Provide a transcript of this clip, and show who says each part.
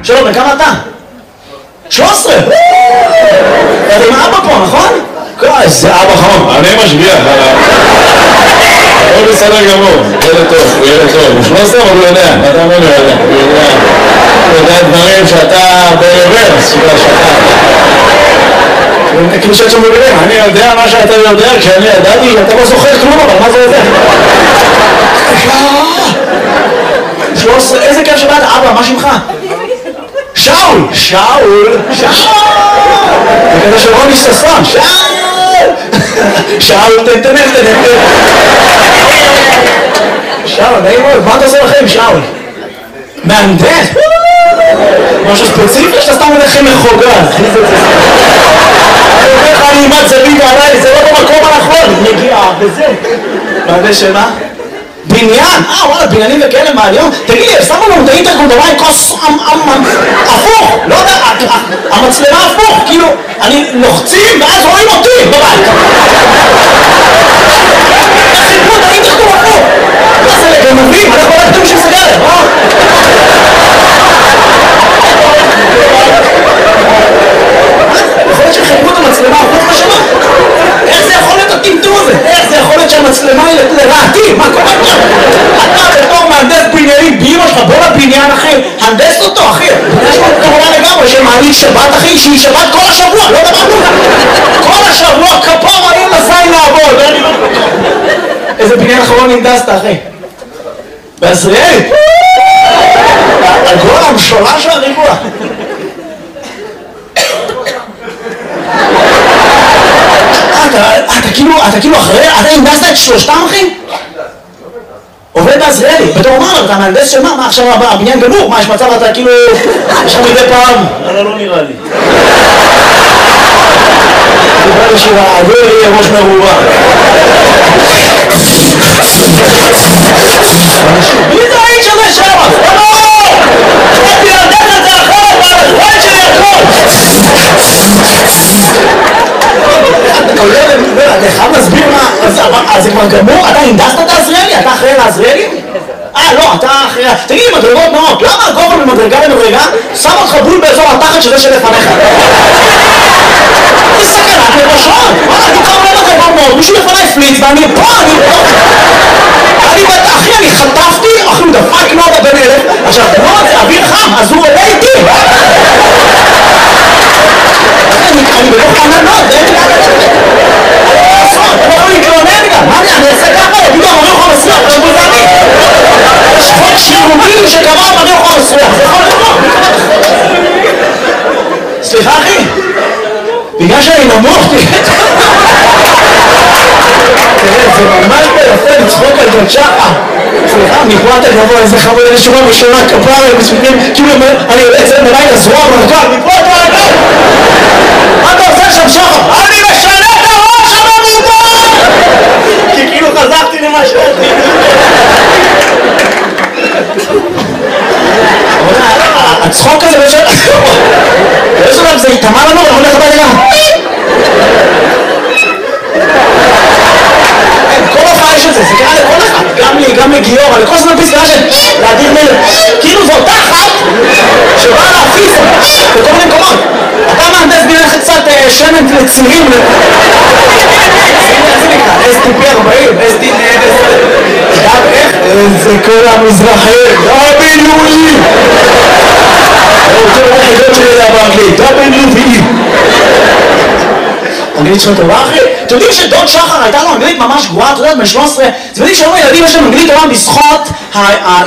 Speaker 1: שלום, בן כמה אתה? 13! אתה עם אבא פה, נכון?
Speaker 2: זה אבא חום, אני משגיח עליו. הוא בסדר גמור, ילד טוב, הוא ילד טוב. הוא 13 אבל הוא יודע, אתה אומר לי הוא יודע דברים שאתה ברוורס, שאתה... כאילו שאתה מבינים, אני יודע מה שאתה יודע, כשאני ידעתי, אתה לא זוכר כלום, אבל מה זה יודע?
Speaker 1: 13, איזה כיף שבאת, אבא, מה שמך?
Speaker 2: שאול!
Speaker 1: שאול! זה כזה של רוני ששון, שאול! שאול, תנתנן. שאול, נעים מאוד, מה אתה עושה לכם, שאול? מהנדס? משהו ספציפי שאתה סתם הולך עם מחוגה. אני אומר לך, אני אימת זווית עליי, זה לא במקום הנכון, נגיעה, וזה. מהנדס שמה? בניין? וואלה, בניינים וכאלה מעניין. תגיד לי, שמו לנו את האינטרקום בבית כוס הפוך, לא יודע, המצלמה הפוך, כאילו, אני לוחצים ואז רואים אותי בבית. חיפו את האינטרקום הפוך. מה זה לגנבים? אנחנו רק תום של סגרת, יכול להיות שחיפו את המצלמה הפוך בשנה? איך זה יכול להיות הטמטום הזה? איך זה יכול להיות שהמצלמה היא לרעתי? מה קורה פה? אתה בתור מהנדס בניינים באמא שלך, בוא לבניין אחי, הנדס אותו אחי. יש לו כמובן לגמרי שמעניק שבת אחי, שהיא שבת כל השבוע, לא דבר כלום. כל השבוע כפור אני לזין לעבוד. איזה בניין אחרון הנדסת אחי? בעזריאלי? הגול המשולש והריבוע. אתה כאילו אחרי, אתה הנדסת את שלושתם אחי? עובד בעזריאלי, בתור מה, אתה מהנדס של מה? מה עכשיו הבניין גמור? מה יש מצב אתה כאילו, יש לך מדי פעם? לא נראה לי. דיבר לשירה, עבור יהיה ראש מרובה. מי זה האיש הזה שמה? חייתי להנדס את זה אחרת, והחיים שלי הכל! אתה חייב להסביר מה, אז זה כבר גמור? אתה הנדסת את העזריאלי? אתה אחראי לעזריאלי? לא, אתה אחראי... תגיד לי, מדרגות נאות, למה הגובה ממדרגה למדרגה שם אותך בול באזור התחת שזה שלפניך? זה סכנת לראשון! וואלה, אני כבר אומר לך כבר מאוד, מישהו לפני פליץ ואני פה, אחי, אני חטפתי, אחי, הוא דפק נודה בן אלף, עכשיו, נודה זה אוויר חם, אז הוא עולה איתי! אני בלוך כאן נוד, זה אין לי אני לא להתלונן גם, מה אני אעשה ככה? יגידו, אני לא יכול לסלוח, זה בוזני יש חוק שירותי שקבע אני לא יכול לסלוח, זה יכול לבוא סליחה אחי בגלל שאני נמוך תראה, זה ממש ביפה לצחוק על גוד שחה סליחה, מפרט הגבוה, איזה חבוד איזה שורה ושורה כפרה מסוגלים כאילו אני יוצא מלאי לזרוע מרגל מפרט מרגל מה אתה עושה שם שחה? אני משנה את הראש המרובה כי כאילו חזרתי למה שאתי הצחוק הזה בשביל יש עליו זה יתאמה לנו ואנחנו הולך הביתה כל הופעה יש את זה, זה קרה לכל אחד גם לי, גם לגיור, לכל זמן פסקה של להדיר מלך כאילו זו אותה אחת שבאה להפיץ בכל מיני מקומות אתה מהנדס בינך קצת שמן לצירים STP 40, STP גם איך? זה כל המזרחים WE זה לא חידות שלי זה באנגלית WE אנגלית שלך טובה אחי? אתם יודעים שדוד שחר הייתה לו אנגלית ממש גרועה, אתה יודע, בן 13 אתם יודעים שהיום הילדים יש להם אנגלית טובה בזכות